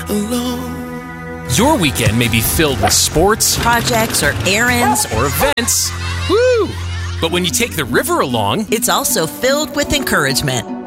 alone. Your weekend may be filled with sports, projects, or errands, or events. Woo! But when you take the river along, it's also filled with encouragement.